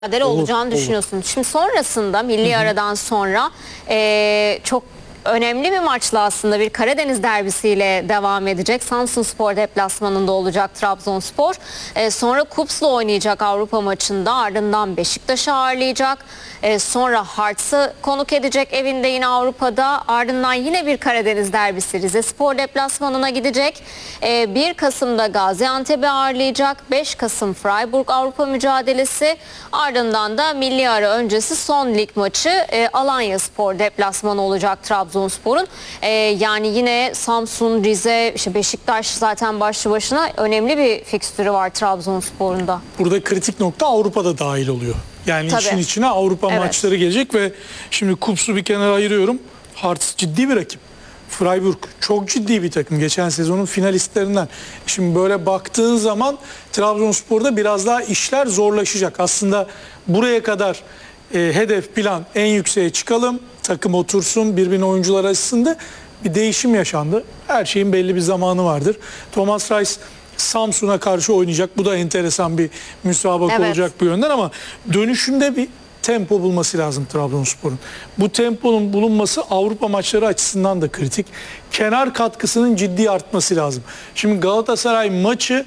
olacağını düşünüyorsun. Şimdi sonrasında milli aradan sonra çok önemli bir maçla aslında bir Karadeniz derbisiyle devam edecek. Samsunspor deplasmanında olacak Trabzonspor. Sonra Kups'la oynayacak Avrupa maçında, ardından Beşiktaş'ı ağırlayacak. Sonra Hearts'ı konuk edecek evinde yine Avrupa'da. Ardından yine bir Karadeniz derbisi Rizespor deplasmanına gidecek. 1 Kasım'da Gaziantep'i ağırlayacak. 5 Kasım Freiburg Avrupa mücadelesi. Ardından da milli ara öncesi son lig maçı Alanyaspor deplasmanı olacak Trabzonspor'un. Yani yine Samsun, Rize, işte Beşiktaş zaten başlı başına önemli bir fikstürü var Trabzonspor'un da. Burada kritik nokta Avrupa'da dahil oluyor. Yani işin içine Avrupa maçları gelecek ve şimdi Kups'u bir kenara ayırıyorum. Hearts ciddi bir rakip. Freiburg çok ciddi bir takım. Geçen sezonun finalistlerinden. Şimdi böyle baktığın zaman Trabzonspor'da biraz daha işler zorlaşacak. Aslında buraya kadar hedef, plan en yükseğe çıkalım. Takım otursun, birbirine oyuncular arasında bir değişim yaşandı. Her şeyin belli bir zamanı vardır. Thomas Reis Samsun'a karşı oynayacak. Bu da enteresan bir müsabaka olacak bu yönden ama dönüşünde bir tempo bulması lazım Trabzonspor'un. Bu temponun bulunması Avrupa maçları açısından da kritik. Kenar katkısının ciddi artması lazım. Şimdi Galatasaray maçı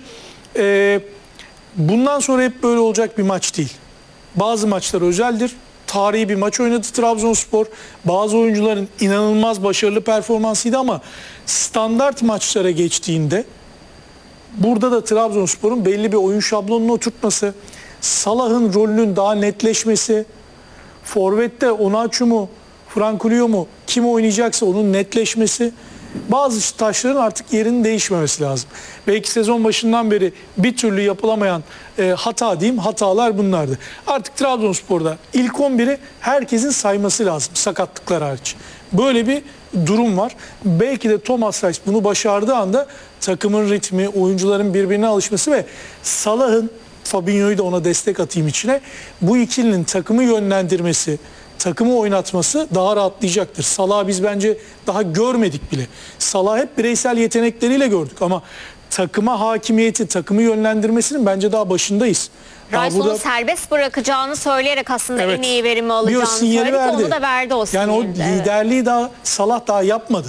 bundan sonra hep böyle olacak bir maç değil. Bazı maçlar özeldir. Tarihi bir maç oynadı Trabzonspor. Bazı oyuncuların inanılmaz başarılı performansıydı ama standart maçlara geçtiğinde burada da Trabzonspor'un belli bir oyun şablonunu oturtması, Salah'ın rolünün daha netleşmesi, forvette Onaçu mu, Frankulio mu, kim oynayacaksa onun netleşmesi, bazı taşların artık yerinin değişmemesi lazım. Belki sezon başından beri bir türlü yapılamayan hatalar bunlardı. Artık Trabzonspor'da ilk 11'i herkesin sayması lazım sakatlıklar hariç. Böyle bir durum var. Belki de Thomas Reis bunu başardığı anda takımın ritmi, oyuncuların birbirine alışması ve Salah'ın, Fabinho'yu da ona destek atayım içine, bu ikilinin takımı yönlendirmesi, takımı oynatması daha rahatlayacaktır. Salah'ı biz bence daha görmedik bile. Salah'ı hep bireysel yetenekleriyle gördük ama takıma hakimiyeti, takımı yönlendirmesinin bence daha başındayız. Reis onu serbest bırakacağını söyleyerek aslında en iyi verimi alacağını söyledi. Onu da verdi o sinyali. Yani o liderliği daha Salah daha yapmadı.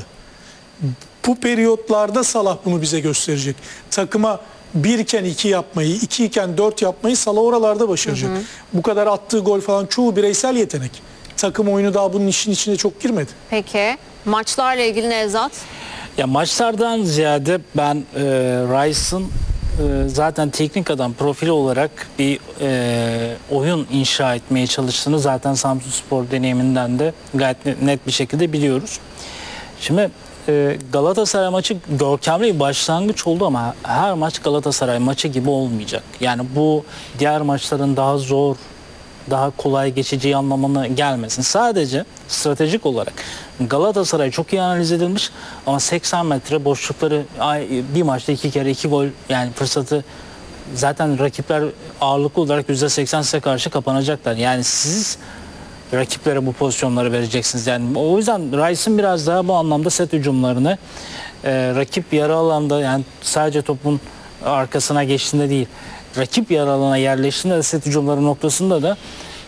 Bu periyotlarda Salah bunu bize gösterecek. Takıma 1 iken 2 yapmayı, 2 iken 4 yapmayı Salah oralarda başaracak. Bu kadar attığı gol falan çoğu bireysel yetenek. Takım oyunu daha bunun işin içine çok girmedi. Peki maçlarla ilgili Nevzat? Ya maçlardan ziyade ben Rice'ın zaten teknik adam profili olarak bir oyun inşa etmeye çalıştığını zaten Samsunspor deneyiminden de gayet net bir şekilde biliyoruz. Şimdi Galatasaray maçı görkemli bir başlangıç oldu ama her maç Galatasaray maçı gibi olmayacak. Yani bu diğer maçların daha zor, daha kolay geçeceği anlamına gelmesin. Sadece stratejik olarak Galatasaray çok iyi analiz edilmiş ama 80 metre boşlukları bir maçta 2 kere 2 gol yani fırsatı zaten rakipler ağırlıklı olarak %80 size karşı kapanacaklar. Yani siz rakiplere bu pozisyonları vereceksiniz. Yani o yüzden Rice'ın biraz daha bu anlamda set hücumlarını rakip yarı alanda yani sadece topun arkasına geçtiğinde değil rakip yarı alana yerleştiğinde de set hücumları noktasında da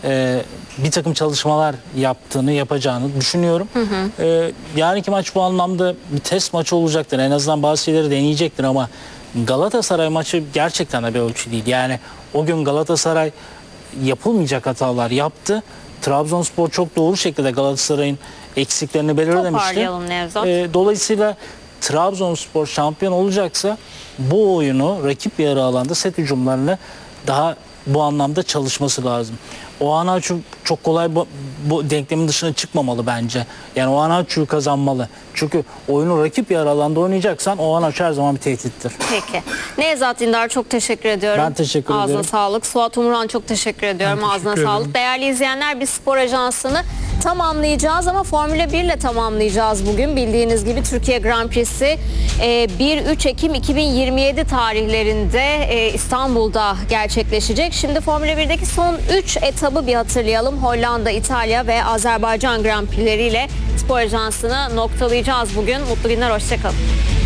bir takım çalışmalar yapacağını düşünüyorum. Yarınki maç bu anlamda bir test maçı olacaktır. En azından bazı şeyleri deneyecektir ama Galatasaray maçı gerçekten de bir ölçü değil. Yani o gün Galatasaray yapılmayacak hatalar yaptı. Trabzonspor çok doğru şekilde Galatasaray'ın eksiklerini belirlemişti. Dolayısıyla Trabzonspor şampiyon olacaksa bu oyunu rakip yarı alanda set hücumlarını daha bu anlamda çalışması lazım. Onaçu çok kolay bu denklemin dışına çıkmamalı bence. Yani Onaçu'yu kazanmalı. Çünkü oyunu rakip yarı alanda oynayacaksan Onaçu her zaman bir tehdittir. Peki. Nevzat Dindar çok teşekkür ediyorum. Ben teşekkür ederim. Ağzına sağlık. Suat Umuran çok teşekkür ediyorum. Ağzına sağlık. Değerli izleyenler, biz spor ajansını tamamlayacağız ama Formula 1 ile tamamlayacağız bugün. Bildiğiniz gibi Türkiye Grand Prix'si 1-3 Ekim 2027 tarihlerinde İstanbul'da gerçekleşecek. Şimdi Formula 1'deki son 3 etabı bir hatırlayalım. Hollanda, İtalya ve Azerbaycan Grand Prix'leriyle spor ajansını noktalayacağız bugün. Mutlu günler, hoşça kalın.